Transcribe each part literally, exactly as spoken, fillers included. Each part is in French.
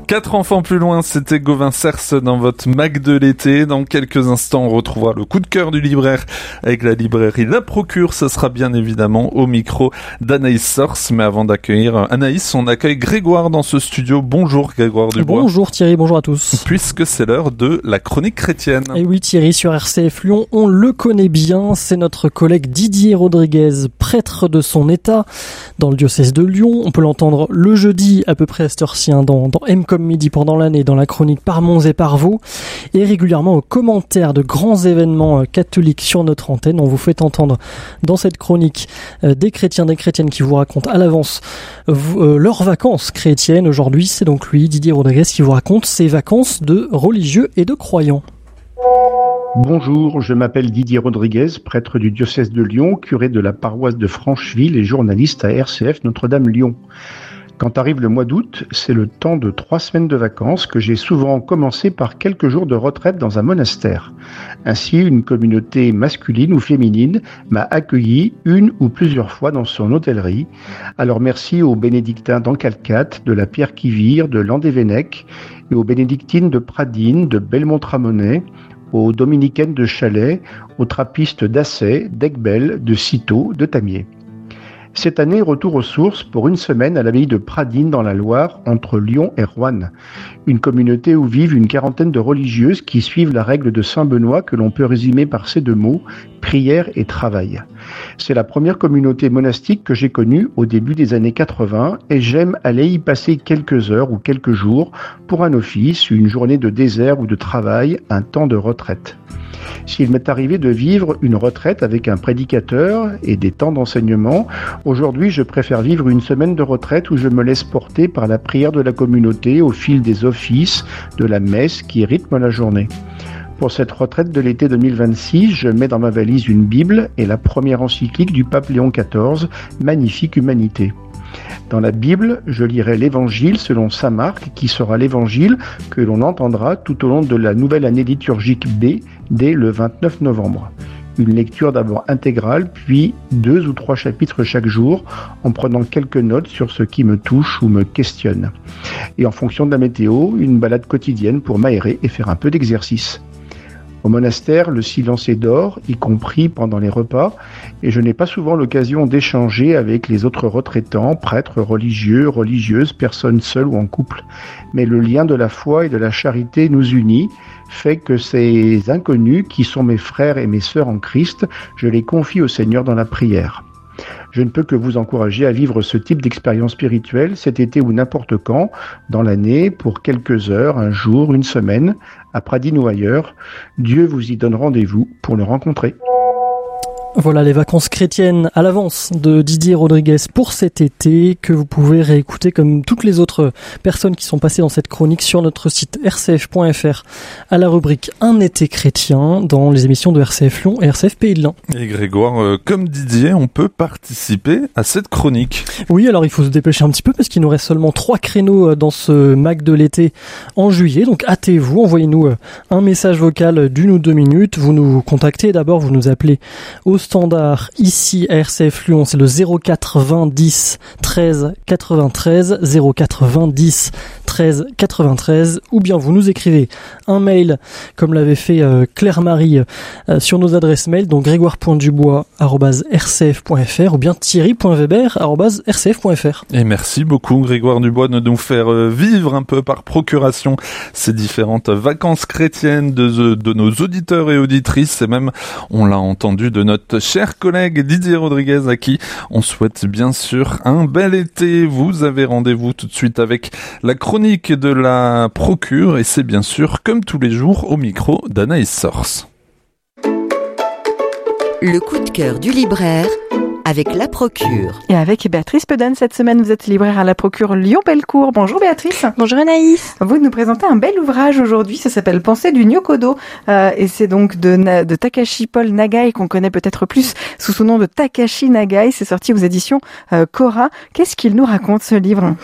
Quatre enfants plus loin, c'était Gauvin Cers dans votre Mac de l'été. Dans quelques instants, on retrouvera le coup de cœur du libraire avec la librairie La Procure. Ce sera bien évidemment au micro d'Anaïs Sors. Mais avant d'accueillir Anaïs, on accueille Grégoire dans ce studio. Bonjour Grégoire Dubois. Bonjour Thierry, bonjour à tous. Puisque c'est l'heure de la chronique chrétienne. Et oui Thierry, sur R C F Lyon, on le connaît bien. C'est notre collègue Didier Rodriguez, prêtre de son état dans le diocèse de Lyon. On peut l'entendre le jeudi à peu près à cette heure-ci hein, dans, dans M comme midi pendant l'année, dans la chronique Par Monts et par Vaux, et régulièrement aux commentaires de grands événements catholiques sur notre antenne. On vous fait entendre dans cette chronique euh, des chrétiens, des chrétiennes qui vous racontent à l'avance euh, leurs vacances chrétiennes. Aujourd'hui, c'est donc lui, Didier Rodriguez, qui vous raconte ses vacances de religieux et de croyants. Bonjour, je m'appelle Didier Rodriguez, prêtre du diocèse de Lyon, curé de la paroisse de Francheville et journaliste à R C F Notre-Dame Lyon. Quand arrive le mois d'août, c'est le temps de trois semaines de vacances que j'ai souvent commencé par quelques jours de retraite dans un monastère. Ainsi, une communauté masculine ou féminine m'a accueilli une ou plusieurs fois dans son hôtellerie. Alors merci aux bénédictins d'Ancalcat, de la Pierre-qui-Vire, de Landévennec et aux bénédictines de Pradines, de Belmont-Tramonnet, aux dominicaines de Chalais, aux trappistes d'Assay, d'Aiguebel, de Cîteaux, de Tamier. Cette année, retour aux sources pour une semaine à l'abbaye de Pradines dans la Loire, entre Lyon et Roanne. Une communauté où vivent une quarantaine de religieuses qui suivent la règle de Saint Benoît que l'on peut résumer par ces deux mots, prière et travail. C'est la première communauté monastique que j'ai connue au début des années quatre-vingts et j'aime aller y passer quelques heures ou quelques jours pour un office, une journée de désert ou de travail, un temps de retraite. S'il m'est arrivé de vivre une retraite avec un prédicateur et des temps d'enseignement, aujourd'hui je préfère vivre une semaine de retraite où je me laisse porter par la prière de la communauté au fil des offices, de la messe qui rythme la journée. Pour cette retraite de l'été deux mille vingt-six, je mets dans ma valise une Bible et la première encyclique du pape Léon quatorze, Magnifique Humanité. Dans la Bible, je lirai l'Évangile selon saint Marc, qui sera l'Évangile que l'on entendra tout au long de la nouvelle année liturgique B, dès le vingt-neuf novembre. Une lecture d'abord intégrale, puis deux ou trois chapitres chaque jour, en prenant quelques notes sur ce qui me touche ou me questionne. Et en fonction de la météo, une balade quotidienne pour m'aérer et faire un peu d'exercice. Au monastère, le silence est d'or, y compris pendant les repas, et je n'ai pas souvent l'occasion d'échanger avec les autres retraitants, prêtres, religieux, religieuses, personnes seules ou en couple. Mais le lien de la foi et de la charité nous unit, fait que ces inconnus, qui sont mes frères et mes sœurs en Christ, je les confie au Seigneur dans la prière. Je ne peux que vous encourager à vivre ce type d'expérience spirituelle cet été ou n'importe quand, dans l'année, pour quelques heures, un jour, une semaine, à Pradines ou ailleurs. Dieu vous y donne rendez-vous pour le rencontrer. Voilà les vacances chrétiennes à l'avance de Didier Rodriguez pour cet été, que vous pouvez réécouter comme toutes les autres personnes qui sont passées dans cette chronique sur notre site r c f point f r à la rubrique Un été chrétien dans les émissions de R C F Lyon et R C F Pays de l'Ain. Et Grégoire, euh, comme Didier, on peut participer à cette chronique. Oui, alors il faut se dépêcher un petit peu parce qu'il nous reste seulement trois créneaux dans ce Mac de l'été en juillet. Donc hâtez-vous, envoyez-nous un message vocal d'une ou deux minutes. Vous nous contactez d'abord, vous nous appelez au standard ici à R C F Lyon, c'est le zéro quatre vingt dix treize quatre-vingt-treize, zéro quatre vingt dix treize quatre-vingt-treize, ou bien vous nous écrivez un mail comme l'avait fait euh, Claire-Marie euh, sur nos adresses mail, donc grégoire point dubois arobase r c f point f r ou bien thierry point weber arobase r c f point f r. Et merci beaucoup Grégoire Dubois de nous faire euh, vivre un peu par procuration ces différentes vacances chrétiennes de, de nos auditeurs et auditrices, et même, on l'a entendu, de notre cher collègue Didier Rodriguez, à qui on souhaite bien sûr un bel été. Vous avez rendez-vous tout de suite avec la chronique de la Procure, et c'est bien sûr, comme tous les jours, au micro d'Anaïs Sors. Le coup de cœur du libraire avec La Procure. Et avec Béatrice Pedane, cette semaine, vous êtes libraire à La Procure Lyon-Bellecour. Bonjour Béatrice. Bonjour Anaïs. Vous nous présentez un bel ouvrage aujourd'hui, ça s'appelle Pensée du Nyokodo. Euh, et c'est donc de, de Takashi Paul Nagai, qu'on connaît peut-être plus sous son nom de Takashi Nagai. C'est sorti aux éditions euh, Cora. Qu'est-ce qu'il nous raconte, ce livre ?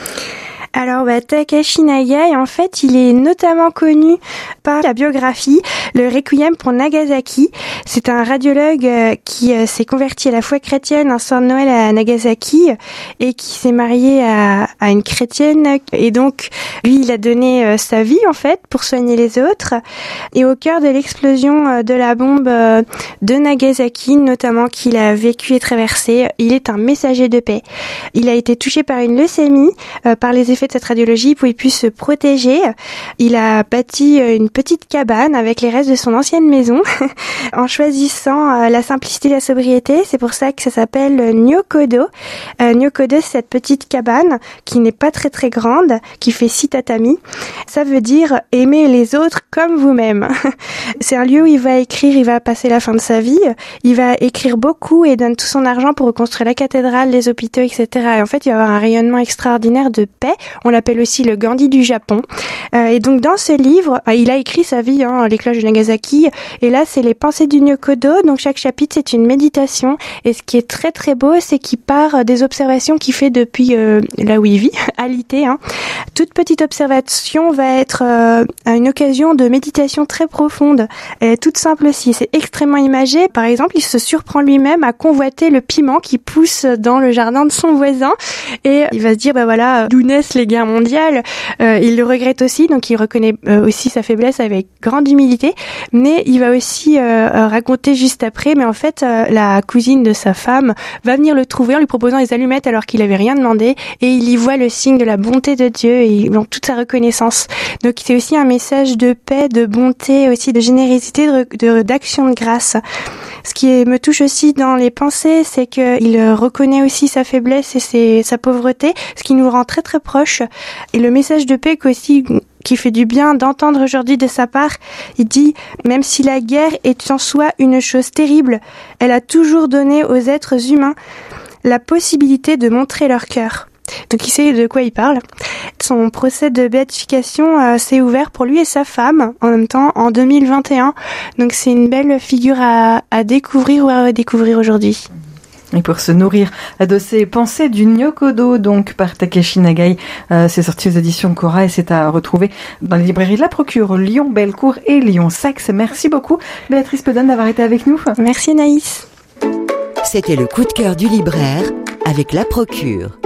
Alors, bah, Takashi Nagai, en fait, il est notamment connu par la biographie Le Requiem pour Nagasaki. C'est un radiologue euh, qui euh, s'est converti à la foi chrétienne un soir de Noël à Nagasaki et qui s'est marié à, à une chrétienne. Et donc, lui, il a donné euh, sa vie, en fait, pour soigner les autres. Et au cœur de l'explosion euh, de la bombe euh, de Nagasaki, notamment qu'il a vécu et traversé, il est un messager de paix. Il a été touché par une leucémie, euh, par les effets de cette radiologie pour qu'il puisse se protéger. Il a bâti une petite cabane avec les restes de son ancienne maison en choisissant la simplicité et la sobriété. C'est pour ça que ça s'appelle Nyokodo. Euh, Nyokodo, c'est cette petite cabane qui n'est pas très très grande, qui fait six tatamis. Ça veut dire aimer les autres comme vous-même. C'est un lieu où il va écrire, il va passer la fin de sa vie. Il va écrire beaucoup et donne tout son argent pour reconstruire la cathédrale, les hôpitaux, et cetera. Et en fait, il va avoir un rayonnement extraordinaire de paix. On l'appelle aussi le Gandhi du Japon. Euh, et donc dans ce livre, euh, il a écrit sa vie, hein, les cloches de Nagasaki. Et là, c'est les pensées du Nyokodo. Donc chaque chapitre, c'est une méditation. Et ce qui est très très beau, c'est qu'il part des observations qu'il fait depuis euh, là où il vit, à l'I T. Hein. Toute petite observation va être euh, une occasion de méditation très profonde. Elle est toute simple aussi. C'est extrêmement imagé. Par exemple, il se surprend lui-même à convoiter le piment qui pousse dans le jardin de son voisin. Et il va se dire, bah voilà, d'où naissent les guerres mondiales. Euh, il le regrette aussi, donc il reconnaît euh, aussi sa faiblesse avec grande humilité, mais il va aussi euh, raconter juste après, mais en fait euh, la cousine de sa femme va venir le trouver en lui proposant des allumettes alors qu'il avait rien demandé, et il y voit le signe de la bonté de Dieu et il en toute sa reconnaissance. Donc c'est aussi un message de paix, de bonté, aussi de générosité, de, de, d'action de grâce. Ce qui me touche aussi dans les pensées, c'est qu'il reconnaît aussi sa faiblesse et ses, sa pauvreté, ce qui nous rend très très proches. Et le message de paix aussi qui fait du bien d'entendre aujourd'hui de sa part, il dit « Même si la guerre est en soi une chose terrible, elle a toujours donné aux êtres humains la possibilité de montrer leur cœur. » Donc il sait de quoi il parle. Son procès de béatification euh, s'est ouvert pour lui et sa femme en même temps en deux mille vingt et un. Donc c'est une belle figure à, à découvrir ou à redécouvrir aujourd'hui. Et pour se nourrir de ces pensées du Nyokodo, donc par Takashi Nagai, euh, c'est sorti aux éditions Cora et c'est à retrouver dans les librairies de la Procure, Lyon Bellecour et Lyon Saxe. Merci beaucoup Béatrice Pedone d'avoir été avec nous. Merci Anaïs. C'était le coup de cœur du libraire avec la Procure.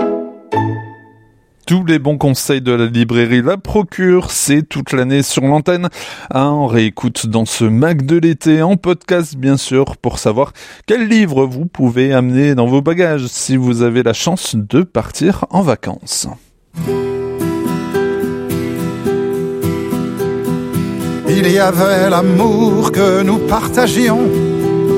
Tous les bons conseils de la librairie La Procure, c'est toute l'année sur l'antenne. Hein, on réécoute dans ce Mac de l'été, en podcast bien sûr, pour savoir quel livre vous pouvez amener dans vos bagages si vous avez la chance de partir en vacances. Il y avait l'amour que nous partagions